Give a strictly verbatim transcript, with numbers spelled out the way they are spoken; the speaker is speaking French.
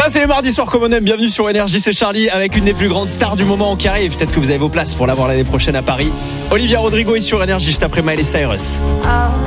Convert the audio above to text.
Ça c'est les mardis soirs comme on aime. Bienvenue sur Énergie, c'est Charlie avec une des plus grandes stars du moment qui arrive. Peut-être que vous avez vos places pour l'avoir l'année prochaine à Paris. Olivia Rodrigo est sur Énergie juste après Miley Cyrus.